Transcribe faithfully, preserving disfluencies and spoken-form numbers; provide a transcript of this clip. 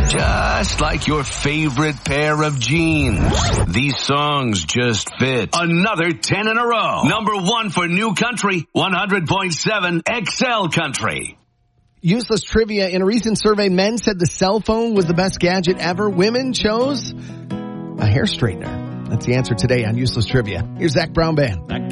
Just like your favorite pair of jeans. These songs just fit. Another ten in a row. Number one for New Country, one hundred point seven X L Country. Useless trivia. In a recent survey, men said the cell phone was the best gadget ever. Women chose a hair straightener. That's the answer today on Useless Trivia. Here's Zach Brown Band.